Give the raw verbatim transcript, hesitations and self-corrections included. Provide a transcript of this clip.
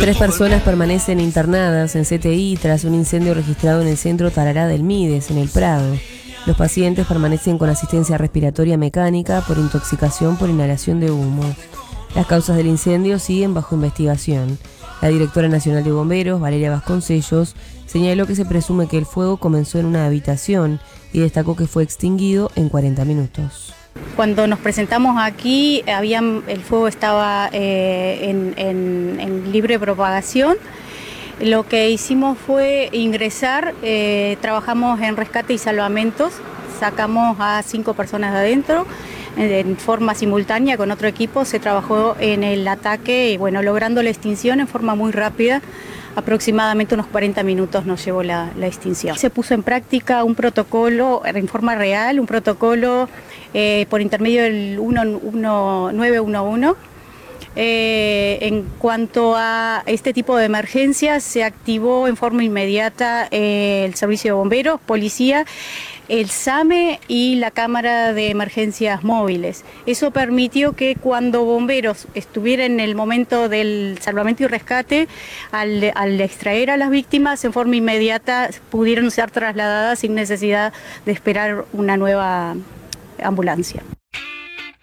Tres personas permanecen internadas en C T I tras un incendio registrado en el centro Tarará del Mides, en el Prado. Los pacientes permanecen con asistencia respiratoria mecánica por intoxicación por inhalación de humo. Las causas del incendio siguen bajo investigación. La directora nacional de bomberos, Valeria Vasconcellos, señaló que se presume que el fuego comenzó en una habitación y destacó que fue extinguido en cuarenta minutos. Cuando nos presentamos aquí, habían, el fuego estaba eh, en, en, en libre propagación. Lo que hicimos fue ingresar, eh, trabajamos en rescate y salvamentos, sacamos a cinco personas de adentro. En forma simultánea con otro equipo se trabajó en el ataque y bueno, logrando la extinción en forma muy rápida. Aproximadamente unos cuarenta minutos nos llevó la, la extinción. Se puso en práctica un protocolo en forma real, un protocolo eh, por intermedio del nueve uno uno. Eh, en cuanto a este tipo de emergencias, se activó en forma inmediata eh, el servicio de bomberos, policía, el SAME y la cámara de emergencias móviles. Eso permitió que cuando bomberos estuvieran en el momento del salvamento y rescate, al, al extraer a las víctimas en forma inmediata pudieron ser trasladadas sin necesidad de esperar una nueva ambulancia.